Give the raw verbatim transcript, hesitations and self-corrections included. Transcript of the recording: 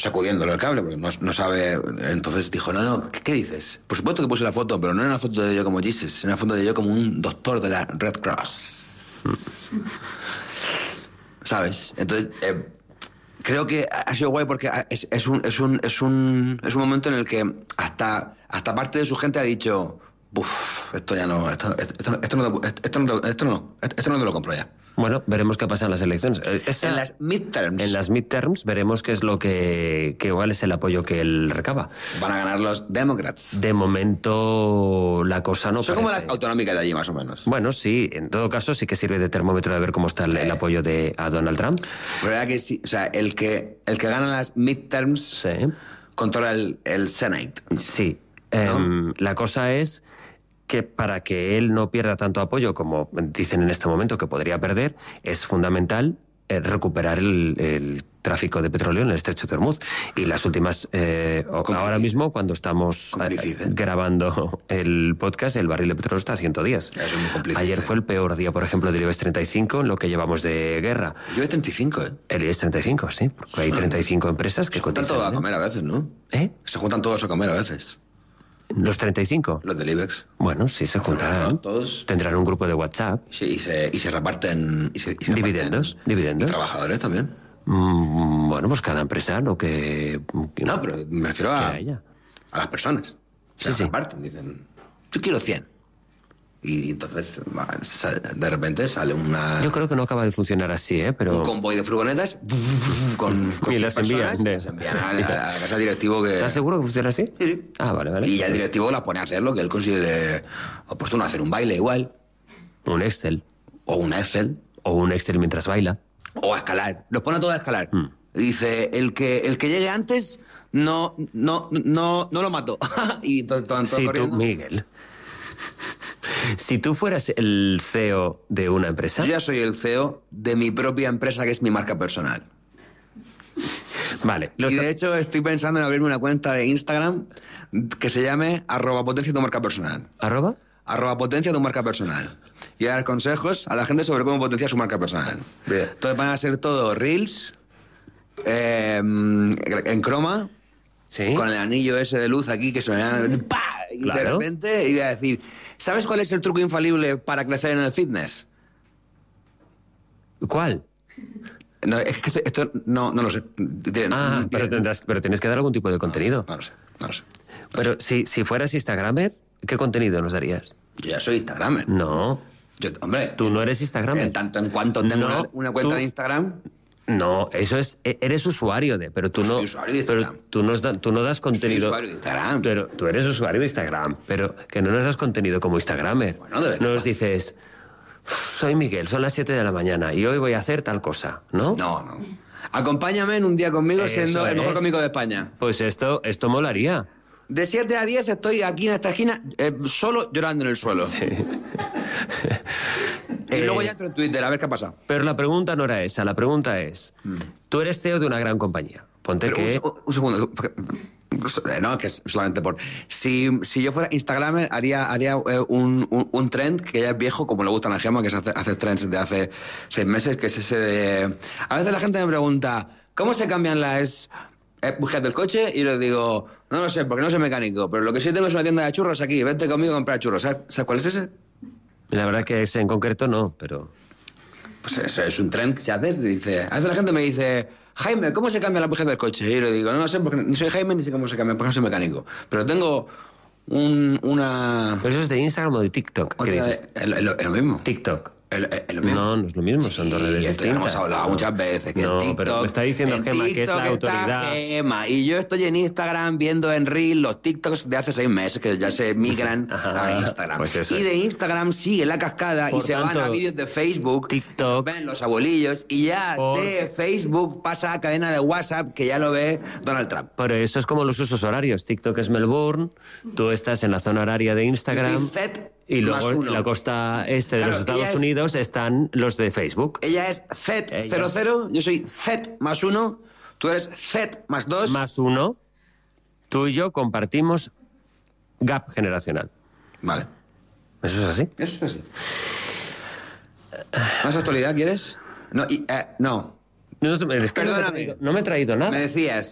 sacudiéndole el cable, porque no, no sabe. Entonces dijo, no, no, ¿qué, ¿qué dices? Por supuesto que puse la foto, pero no era una foto de yo como Jesus, era una foto de yo como un doctor de la Red Cross. ¿Sabes? Entonces, eh, creo que ha sido guay porque es, es, un, es, un, es, un, es un momento en el que hasta, hasta parte de su gente ha dicho, uff, esto ya no, esto, esto, esto, no, esto, no, esto no, esto no te lo compro ya. Bueno, veremos qué pasa en las elecciones. Esa, en las midterms. En las midterms veremos qué es lo que, que igual es el apoyo que él recaba. Van a ganar los Democrats. De momento la cosa no Son parece... como las autonómicas de allí, más o menos. Bueno, sí, en todo caso sí que sirve de termómetro de ver cómo está el, eh. el apoyo de a Donald Trump. Pero verdad que sí, o sea, el que, el que gana las midterms sí. controla el, el Senate. Sí. ¿No? Um, la cosa es... que para que él no pierda tanto apoyo como dicen en este momento que podría perder, es fundamental eh, recuperar el, el tráfico de petróleo en el estrecho de Hormuz. Y las últimas, eh, ahora mismo, cuando estamos eh, grabando el podcast, el barril de petróleo está a ciento diez. Ayer fue el peor día, por ejemplo, del IBEX treinta y cinco en lo que llevamos de guerra. El IBEX treinta y cinco, ¿eh? El IBEX treinta y cinco, sí. Porque hay treinta y cinco empresas que cotizan. Se juntan todos a comer a veces, ¿no? ¿Eh? Se juntan todos a comer a veces. ¿Los treinta y cinco? Los del IBEX. Bueno, sí, se juntarán. Todos. Tendrán un grupo de WhatsApp. Sí, y se, y se reparten... Y se, y se dividendos. Reparten, dividendos. Y trabajadores también. Mm, bueno, pues cada empresa lo que... que no, pero me refiero a, a las personas. Se sí, sí. reparten, dicen, yo quiero cien. Y entonces, de repente sale una... Yo creo que no acaba de funcionar así, ¿eh? Pero... Un convoy de furgonetas con, con y las envían, de... las envían a, a la casa del directivo que... ¿Estás seguro que funciona así? Sí. Ah, vale, vale. Y ya el directivo las pone a hacer lo que él considere oportuno, hacer un baile igual. Un Excel. O un Excel. O un Excel mientras baila. O a escalar. Los pone a todos a escalar. Mm. Dice, el que, el que llegue antes no, no, no, no lo mato. Y todo, todo, todo sí, corriendo. Tú, Miguel... Si tú fueras el C E O de una empresa... Yo ya soy el C E O de mi propia empresa, que es mi marca personal. Vale. Y de hecho estoy pensando en abrirme una cuenta de Instagram que se llame arroba potencia tu marca personal. ¿Arroba? Arroba potencia tu marca personal. Y dar consejos a la gente sobre cómo potenciar su marca personal. Bien. Entonces van a ser todo reels, eh, en croma, ¿sí? Con el anillo ese de luz aquí que suena... ¡Pah! Y claro. De repente iba a decir... ¿Sabes cuál es el truco infalible para crecer en el fitness? ¿Cuál? No, es que esto, esto no, no lo sé. Ah, pero, tendrás, pero tienes que dar algún tipo de contenido. No, no lo sé, no lo sé. No pero sé. Si, si fueras Instagramer, ¿qué contenido nos darías? Yo ya soy Instagramer. No. Yo, hombre. Tú no eres Instagramer. En tanto en cuanto tengo no, una, una cuenta tú... de Instagram... No, eso es... Eres usuario de... Pero tú yo no... Soy usuario de Instagram. Pero tú no, da, tú no das contenido... Soy usuario de Instagram. Pero tú eres usuario de Instagram. Pero que no nos das contenido como Instagramer. Bueno, de verdad. No nos dices... Soy Miguel, son las siete de la mañana y hoy voy a hacer tal cosa, ¿no? No, no. Acompáñame en un día conmigo Eso siendo es. el mejor cómico de España. Pues esto, esto molaría. De siete a diez estoy aquí en esta esquina eh, solo llorando en el suelo. Sí. Y eh, luego ya entro en Twitter a ver qué ha pasado. Pero la pregunta no era esa, la pregunta es... Mm. Tú eres C E O de una gran compañía. Ponte Pero que... Un, un segundo. No, que es solamente por... Si, si yo fuera Instagramer, haría, haría eh, un, un, un trend que ya es viejo, como le gusta a la Gema, que es hacer, hacer trends de hace seis meses, que es ese de... A veces la gente me pregunta, ¿cómo se cambian las bujías del coche? Y les digo, no lo sé, porque no soy mecánico, pero lo que sí tengo es una tienda de churros aquí, vente conmigo a comprar churros. ¿Sabes, ¿sabes cuál es ese? La verdad que ese en concreto no, pero... Pues eso es un trend que se hace. Dice, a veces la gente me dice, Jaime, ¿cómo se cambia la bujía del coche? Y yo le digo, no lo sé, porque ni soy Jaime ni sé cómo se cambia, porque no soy mecánico. Pero tengo un, una... ¿Pero eso es de Instagram o de TikTok? ¿Qué dices? Es lo, es lo mismo. TikTok. Es, es lo mismo. No, no es lo mismo, son sí, dos redes distintas. Hemos hablado no. muchas veces que no, en TikTok... pero me está diciendo Gema que es la autoridad. Gema, y yo estoy en Instagram viendo en Reel los TikToks de hace seis meses que ya se migran a Instagram. Pues eso y de Instagram sigue la cascada por y se tanto, van a vídeos de Facebook, TikTok, ven los abuelillos y ya por... de Facebook pasa a cadena de WhatsApp que ya lo ve Donald Trump. Pero eso es como los usos horarios. TikTok es Melbourne, tú estás en la zona horaria de Instagram... Y luego en la costa este de claro, los Estados es, Unidos están los de Facebook. Ella es Z cero cero, yo soy Z más uno, tú eres Z más dos. Más uno. Tú y yo compartimos gap generacional. Vale. ¿Eso es así? Eso es así. ¿Más actualidad quieres? No, y, eh, no. No, no, es que no, me, no me he traído nada. Me decías...